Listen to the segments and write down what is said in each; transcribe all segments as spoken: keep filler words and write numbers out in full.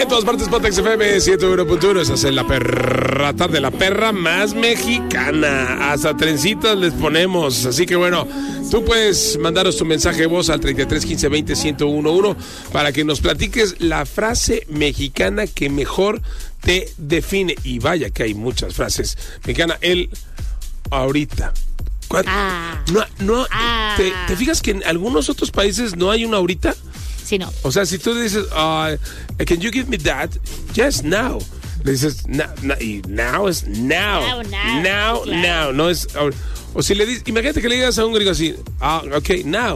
En todas partes, Pontex F M ciento uno punto uno. Esa es la perra tarde, la perra más mexicana. Hasta trencitas les ponemos. Así que bueno, tú puedes mandaros tu mensaje de voz al treinta y tres quince veinte ciento uno para que nos platiques la frase mexicana que mejor te define. Y vaya que hay muchas frases mexicanas. El ahorita. Ah, no, no, ah. ¿te, ¿Te fijas que en algunos otros países no hay una ahorita? Sí, no. O sea, si tú dices, uh, can you give me that? Yes, now. Le dices, now, now, y now es now. Now, now. Now, Claro. now. No es, o si le dices, imagínate que le digas a un gringo así, ah, ok, now.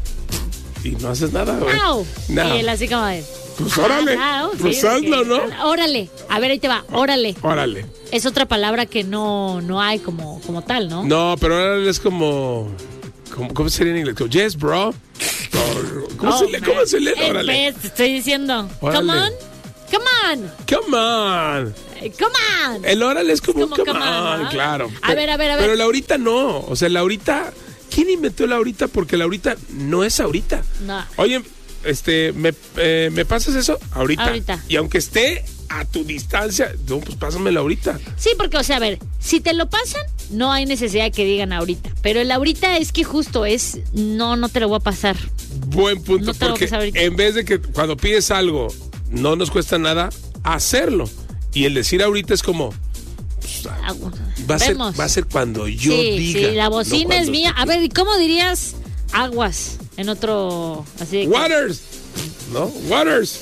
Y no haces nada, güey. Now. Now. Y él así como de... Pues órale, Ah, now, pues sí, hazlo, sí. ¿no? Órale. A ver, ahí te va. Órale. Órale. Es otra palabra que no, no hay como, como tal, ¿no? No, pero órale es como, como ¿cómo sería en inglés? Como, yes, bro. ¿Cómo, Oh, se lee? ¿Cómo se lee? Eh, Órale. ves, te estoy diciendo. Órale. Come on. Come on. Come on. Eh, Come on. El órale es como, Es como come, come on, on, ¿no? claro. A ver, a ver, a ver. Pero la ahorita no. O sea, la ahorita... ¿Quién inventó la ahorita? Porque la ahorita no es ahorita. No. Oye, este, ¿me, eh, ¿me pasas eso? Ahorita. Ahorita. Y aunque esté a tu distancia, no, pues pásamela ahorita. Sí, porque, o sea, a ver, si te lo pasan, no hay necesidad de que digan ahorita. Pero el ahorita es que justo es, no, no te lo voy a pasar. Buen punto, No te lo porque pasas ahorita. en vez de que cuando pides algo no nos cuesta nada hacerlo. Y el decir ahorita es como... pues, Agu- va, a ser, Vemos. va a ser cuando yo sí, diga. Sí, la no bocina es cuando mía. tú A ver, ¿y cómo dirías aguas en otro... así de que- Waters, ¿no? Waters.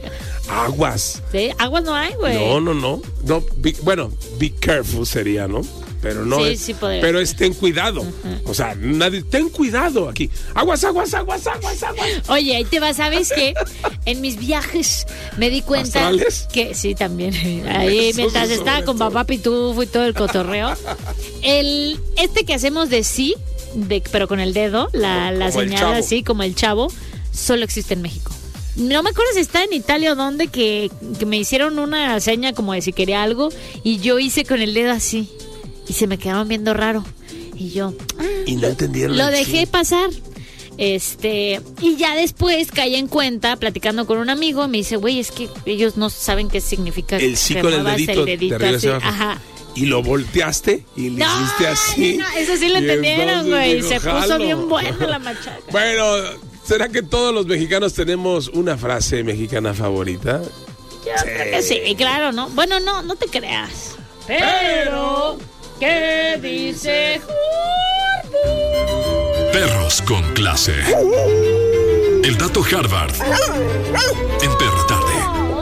Aguas. ¿Sí? Aguas no hay, güey. No, no, no. no be- bueno, be careful sería, ¿no? Pero no. Sí, es, sí podría. pero es ten cuidado. O sea, nadie, ten cuidado aquí. Aguas, aguas, aguas, aguas, aguas. Oye, ahí te va, ¿sabes qué? En mis viajes me di cuenta ¿Astrales? que sí, también. Ahí Eso mientras sí, estaba sobre con todo. papá Pitufo y todo el cotorreo. El este que hacemos de sí, de, pero con el dedo, la, la Como el señal chavo. así como el chavo, solo existe en México. No me acuerdo si está en Italia o dónde que, que me hicieron una seña como de si quería algo y yo hice con el dedo así y se me quedaron viendo raro y yo ah, Y no entendieron. lo el dejé sí. pasar. Este, y ya después caí en cuenta, platicando con un amigo, me dice, güey, es que ellos no saben qué significa El sí que con el muevas dedito, de arriba así. hacia abajo. Ajá. Y lo volteaste y le No, hiciste así. no, eso sí lo Y entendieron, entonces güey. dijo, Se puso "Jalo". bien buena la machaca. Bueno, ¿será que todos los mexicanos tenemos una frase mexicana favorita? Yo creo que sí, claro, ¿no? Bueno, no, no te creas. Pero, ¿qué dice Harvard? Perros con clase. El dato Harvard. En Perra Tarde.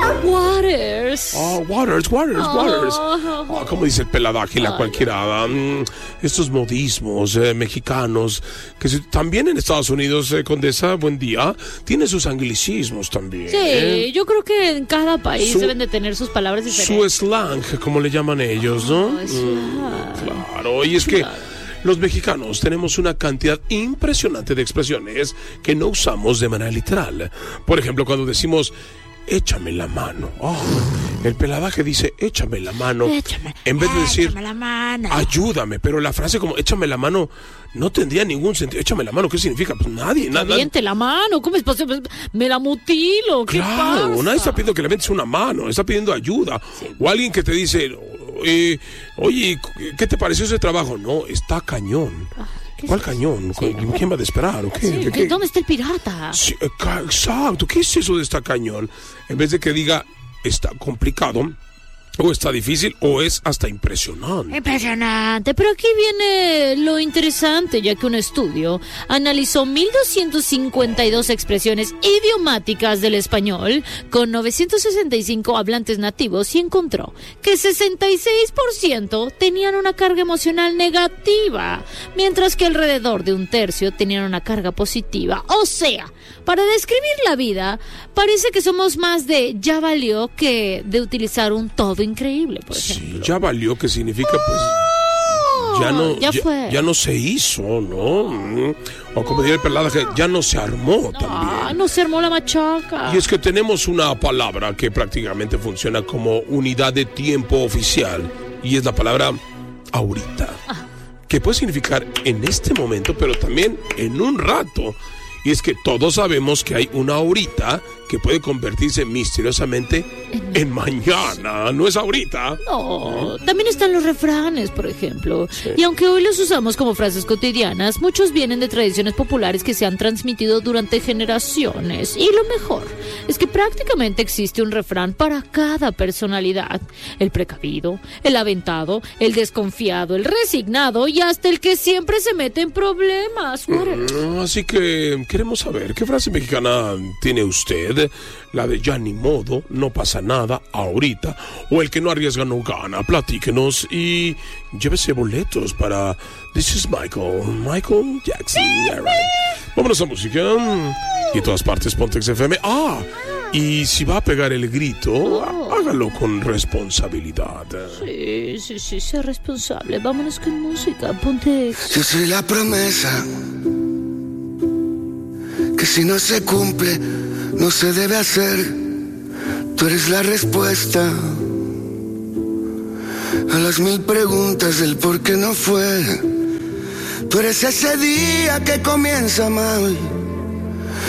Waters. Oh, Waters, Waters, Oh. Waters. Oh, ¿cómo dice el peladaje, la Ay. cualquiera? Mm, estos modismos eh, mexicanos, que se- también en Estados Unidos, eh, Condesa, buen día, tiene sus anglicismos también. Sí, yo creo que en cada país Su- deben de tener sus palabras Su diferentes. slang, como le llaman ellos, ¿no? Oh, slang. Claro, y es que los mexicanos tenemos una cantidad impresionante de expresiones que no usamos de manera literal. Por ejemplo, cuando decimos, échame la mano. Oh, el peladaje dice, échame la mano. Échame, en vez de decir, échame la mano. ayúdame. Pero la frase como, échame la mano, no tendría ningún sentido. Échame la mano, ¿qué significa? Pues nadie, nada. Aviente la mano, ¿cómo es posible? Me la mutilo, ¿qué Claro, pasa? nadie está pidiendo que le metes una mano, está pidiendo ayuda. O alguien que te dice, eh, oye, ¿qué te pareció ese trabajo? No, está cañón. ¿qué ¿Cuál es cañón? ¿Quién va a desesperar? ¿O qué? Sí, ¿De qué? ¿dónde está el pirata? Sí, eh, ca- exacto, ¿qué es eso de está cañón? En vez de que diga, está complicado, o está difícil, o es hasta impresionante. Impresionante, pero aquí viene lo interesante, ya que un estudio analizó mil doscientas cincuenta y dos expresiones idiomáticas del español con novecientos sesenta y cinco hablantes nativos y encontró que sesenta y seis por ciento tenían una carga emocional negativa, mientras que alrededor de un tercio tenían una carga positiva. O sea, para describir la vida, parece que somos más de ya valió que de utilizar un todo increíble, por Sí, ejemplo. ya valió, que significa pues ya no ya ya, fue. ya no se hizo, ¿no? Mm. O como diría el peladaje, ya no se armó también. Ah, no se armó la machaca. Y es que tenemos una palabra que prácticamente funciona como unidad de tiempo oficial, y es la palabra ahorita, que puede significar en este momento, pero también en un rato. Y es que todos sabemos que hay una ahorita que puede convertirse misteriosamente En, en mañana, no es ahorita. No, también están los refranes, por ejemplo. Sí. Y aunque hoy los usamos como frases cotidianas, muchos vienen de tradiciones populares que se han transmitido durante generaciones. Y lo mejor es que prácticamente existe un refrán para cada personalidad. El precavido, el aventado, el desconfiado, el resignado y hasta el que siempre se mete en problemas. Mm, así que queremos saber, ¿qué frase mexicana tiene usted? La de ya ni modo, no pasa nada ahorita, o el que no arriesga no gana. Platíquenos y llévese boletos para This is Michael, Michael Jackson. Yeah, right. Vámonos a música. Y en todas partes Pontex F M. Ah, y si va a pegar el grito, Oh. hágalo con responsabilidad. Sí, sí, sí, sea responsable. Vámonos con música, ponte. Yo soy la promesa que si no se cumple, no se debe hacer. Tú eres la respuesta a las mil preguntas del por qué no fue. Tú eres ese día que comienza mal